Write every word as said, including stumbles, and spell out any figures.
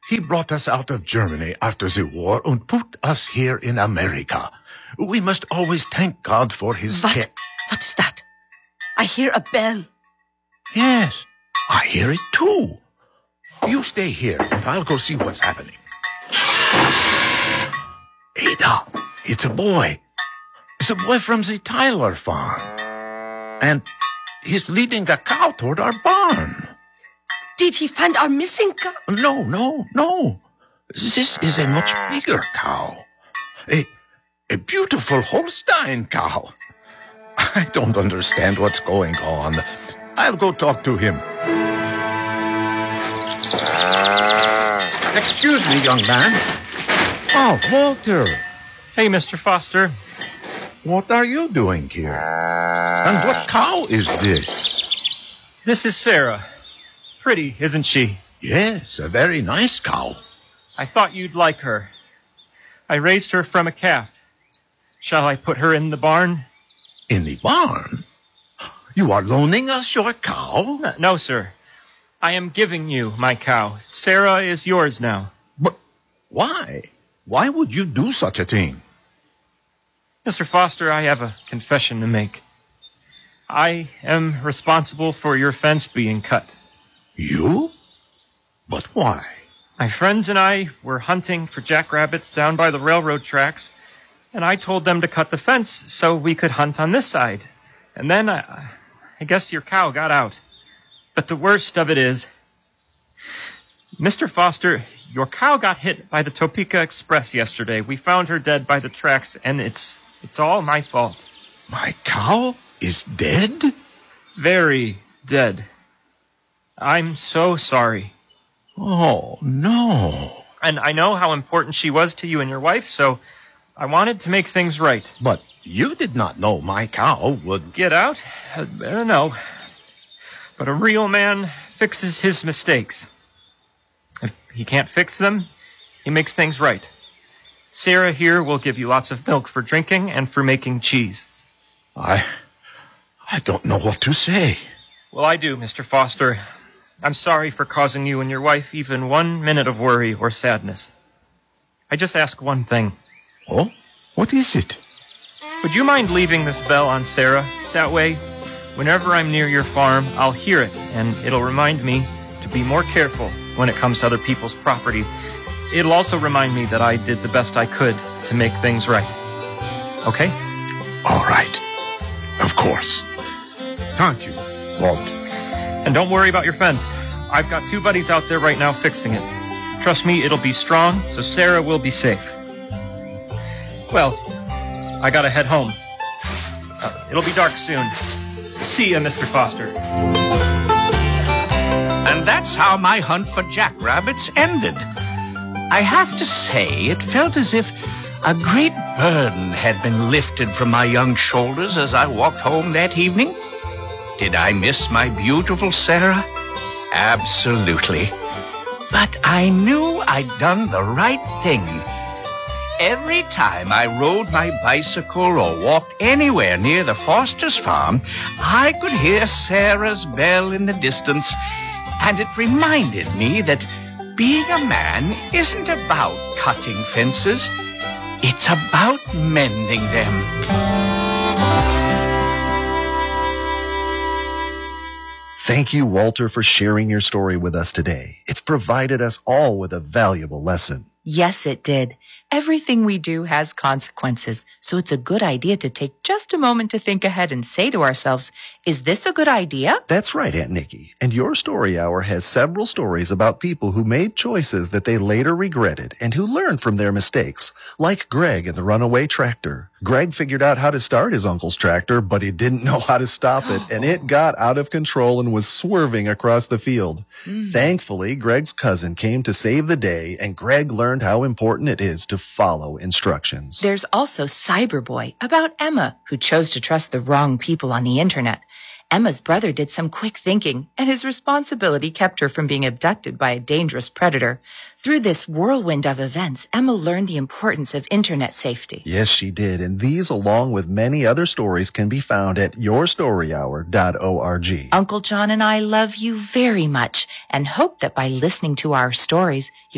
He brought us out of Germany after the war and put us here in America. We must always thank God for his What? care. What's that? I hear a bell. Yes, I hear it too. You stay here, and I'll go see what's happening. Ada, it's a boy. It's a boy from the Tyler farm. And he's leading the cow toward our barn. Did he find our missing cow? No, no, no. This is a much bigger cow. A, a beautiful Holstein cow. I don't understand what's going on. I'll go talk to him. Excuse me, young man. Oh, Walter. Hey, Mister Foster. What are you doing here? And what cow is this? This is Sarah. Pretty, isn't she? Yes, a very nice cow. I thought you'd like her. I raised her from a calf. Shall I put her in the barn? In the barn? You are loaning us your cow? No, no, sir. I am giving you my cow. Sarah is yours now. But why? Why would you do such a thing? Mister Foster, I have a confession to make. I am responsible for your fence being cut. You? But why? My friends and I were hunting for jackrabbits down by the railroad tracks, and I told them to cut the fence so we could hunt on this side. And then I, I guess your cow got out. But the worst of it is, Mister Foster, your cow got hit by the Topeka Express yesterday. We found her dead by the tracks, and it's it's all my fault. My cow is dead? Very dead. I'm so sorry. Oh, no. And I know how important she was to you and your wife, so I wanted to make things right. But you did not know my cow would... Get out? I don't know. But a real man fixes his mistakes. If he can't fix them, he makes things right. Sarah here will give you lots of milk for drinking and for making cheese. I... I don't know what to say. Well, I do, Mister Foster. I'm sorry for causing you and your wife even one minute of worry or sadness. I just ask one thing. Oh? What is it? Would you mind leaving this bell on Sarah? That way, whenever I'm near your farm, I'll hear it, and it'll remind me to be more careful when it comes to other people's property. It'll also remind me that I did the best I could to make things right. Okay? All right. Of course. Thank you, Walt. And don't worry about your fence. I've got two buddies out there right now fixing it. Trust me, it'll be strong, so Sarah will be safe. Well, I gotta head home. Uh, it'll be dark soon. See ya, Mister Foster. And that's how my hunt for jackrabbits ended. I have to say, it felt as if a great burden had been lifted from my young shoulders as I walked home that evening. Did I miss my beautiful Sarah? Absolutely. But I knew I'd done the right thing. Every time I rode my bicycle or walked anywhere near the Foster's farm, I could hear Sarah's bell in the distance, and it reminded me that being a man isn't about cutting fences. It's about mending them. Thank you, Walter, for sharing your story with us today. It's provided us all with a valuable lesson. Yes, it did. Everything we do has consequences, so it's a good idea to take just a moment to think ahead and say to ourselves, is this a good idea? That's right, Aunt Nikki. And your story hour has several stories about people who made choices that they later regretted and who learned from their mistakes, like Greg and the runaway tractor. Greg figured out how to start his uncle's tractor, but he didn't know how to stop it, and it got out of control and was swerving across the field. Mm. Thankfully, Greg's cousin came to save the day, and Greg learned how important it is to follow instructions. There's also Cyberboy, about Emma, who chose to trust the wrong people on the internet. Emma's brother did some quick thinking, and his responsibility kept her from being abducted by a dangerous predator. Through this whirlwind of events, Emma learned the importance of internet safety. Yes, she did, and these, along with many other stories, can be found at your story hour dot org. Uncle John and I love you very much, and hope that by listening to our stories,